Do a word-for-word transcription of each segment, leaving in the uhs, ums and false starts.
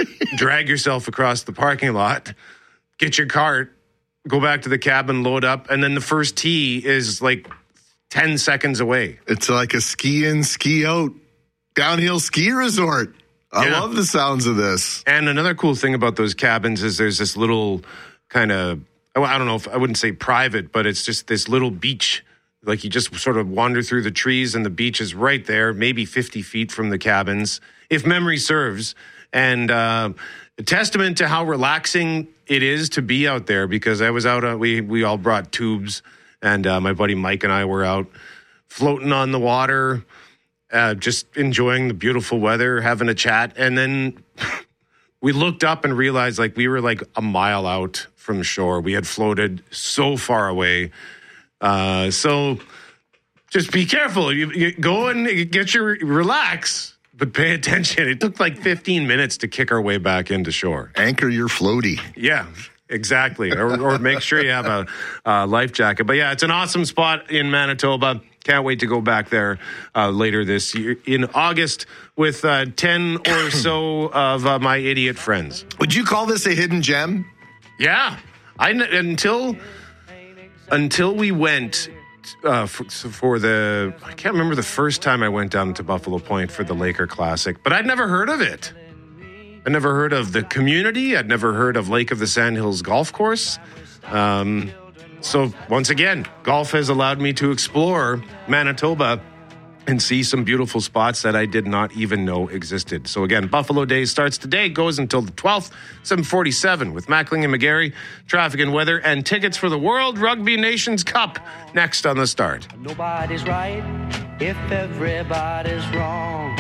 drag yourself across the parking lot, get your cart, go back to the cabin, load up, and then the first tee is like ten seconds away. It's like a ski in, ski out, downhill ski resort. I Yeah. love the sounds of this. And another cool thing about those cabins is there's this little kind of, I don't know if I wouldn't say private, but it's just this little beach. Like you just sort of wander through the trees and the beach is right there, maybe fifty feet from the cabins, if memory serves. And uh, a testament to how relaxing it is to be out there, because I was out, uh, we, we all brought tubes, and uh, my buddy Mike and I were out floating on the water, uh, just enjoying the beautiful weather, having a chat. And then we looked up and realized like we were like a mile out from shore. We had floated so far away. Uh, so just be careful. You, you go and get your relax, but pay attention. It took like fifteen minutes to kick our way back into shore. Anchor your floaty. Yeah, exactly. or, or make sure you have a uh, life jacket. But yeah, it's an awesome spot in Manitoba. Can't wait to go back there uh, later this year in August with uh, ten or so of uh, my idiot friends. Would you call this a hidden gem? Yeah, I until until we went uh, for, for the. I can't remember the first time I went down to Buffalo Point for the Laker Classic, but I'd never heard of it. I never heard of the community. I'd never heard of Lake of the Sandhills Golf Course. Um, so once again, golf has allowed me to explore Manitoba and see some beautiful spots that I did not even know existed. So again, Buffalo Day starts today, goes until the twelfth, seven forty-seven with Mackling and McGarry, traffic and weather, and tickets for the World Rugby Nations Cup next on the start. Nobody's right if everybody's wrong.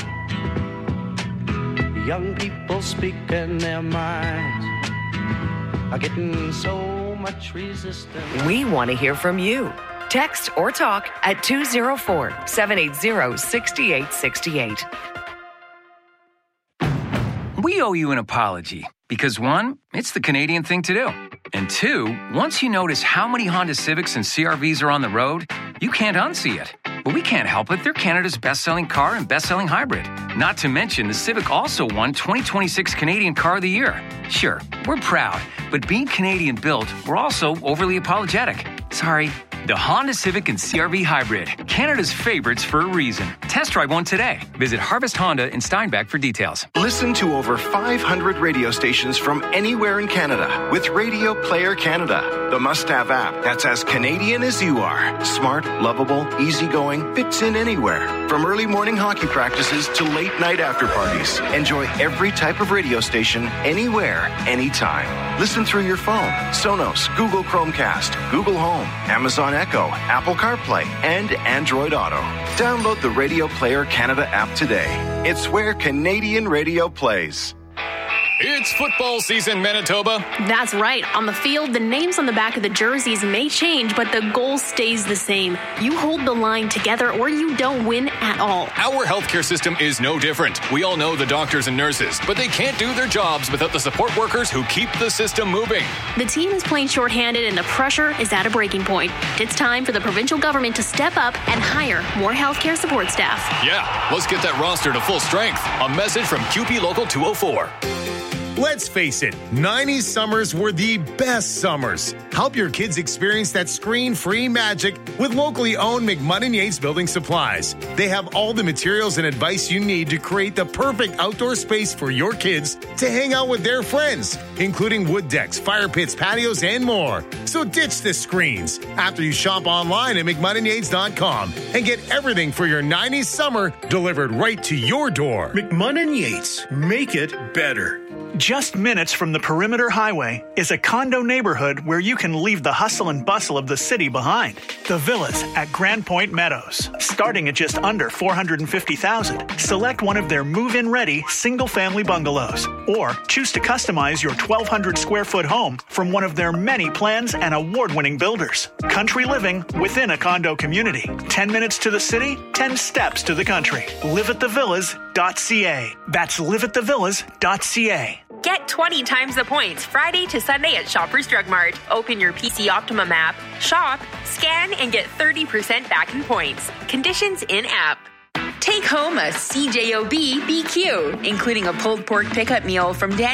Young people speaking their minds are getting so much resistance. We want to hear from you. Text or talk at two oh four, seven eight zero, six eight six eight. We owe you an apology because, one, it's the Canadian thing to do. And two, once you notice how many Honda Civics and C R Vs are on the road, you can't unsee it. But we can't help it. They're Canada's best-selling car and best-selling hybrid. Not to mention, the Civic also won twenty twenty-six Canadian Car of the Year. Sure, we're proud, but being Canadian-built, we're also overly apologetic. Sorry. The Honda Civic and C R V Hybrid, Canada's favorites for a reason. Test drive one today. Visit Harvest Honda in Steinbach for details. Listen to over five hundred radio stations from anywhere in Canada with Radio Player Canada, the must-have app that's as Canadian as you are. Smart, lovable, easygoing, fits in anywhere. From early morning hockey practices to late night after parties. Enjoy every type of radio station, anywhere, anytime. Listen through your phone, Sonos, Google Chromecast, Google Home, Amazon Echo, Apple CarPlay, and Android Auto. Download the Radio Player Canada app today. It's where Canadian radio plays. It's football season, Manitoba. That's right. On the field, the names on the back of the jerseys may change, but the goal stays the same. You hold the line together or you don't win at all. Our healthcare system is no different. We all know the doctors and nurses, but they can't do their jobs without the support workers who keep the system moving. The team is playing shorthanded and the pressure is at a breaking point. It's time for the provincial government to step up and hire more healthcare support staff. Yeah, let's get that roster to full strength. A message from Q P Local two oh four. Let's face it, nineties summers were the best summers. Help your kids experience that screen-free magic with locally owned McMunn Yates Building Supplies. They have all the materials and advice you need to create the perfect outdoor space for your kids to hang out with their friends, including wood decks, fire pits, patios, and more. So ditch the screens after you shop online at McMunn Yates dot com and get everything for your nineties summer delivered right to your door. McMunn and Yates, make it better. Just minutes from the Perimeter Highway is a condo neighborhood where you can leave the hustle and bustle of the city behind. The Villas at Grand Point Meadows, starting at just under four hundred fifty thousand dollars. Select one of their move-in ready single-family bungalows, or choose to customize your twelve hundred square foot home from one of their many plans and award-winning builders. Country living within a condo community. ten minutes to the city, ten steps to the country. live at the villas dot c a. That's live at the villas dot c a. Get twenty times the points Friday to Sunday at Shoppers Drug Mart. Open your P C Optimum app, shop, scan, and get thirty percent back in points. Conditions in-app. Take home a C J O B B Q, including a pulled pork pickup meal from Dan.